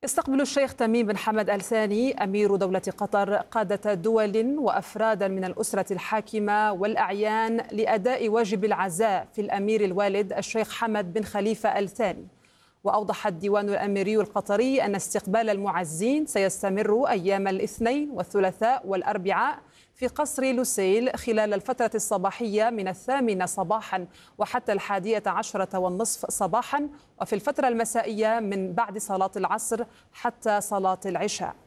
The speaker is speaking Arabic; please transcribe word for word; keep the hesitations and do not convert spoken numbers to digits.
يستقبل الشيخ تميم بن حمد آل ثاني أمير دولة قطر قادة دول وأفرادا من الأسرة الحاكمة والأعيان لأداء واجب العزاء في الأمير الوالد الشيخ حمد بن خليفة آل ثاني. وأوضح الديوان الأميري القطري أن استقبال المعزين سيستمر أيام الاثنين والثلاثاء والأربعاء في قصر لوسيل خلال الفترة الصباحية من الثامنة صباحا وحتى الحادية عشرة والنصف صباحا، وفي الفترة المسائية من بعد صلاة العصر حتى صلاة العشاء.